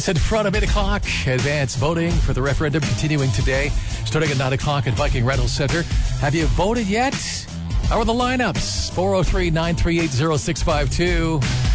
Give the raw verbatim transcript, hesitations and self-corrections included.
In front of eight o'clock, advance voting for the referendum continuing today, starting at nine o'clock at Viking Rental Center. Have you voted yet? How are the lineups? four oh three, nine three eight, oh six five two.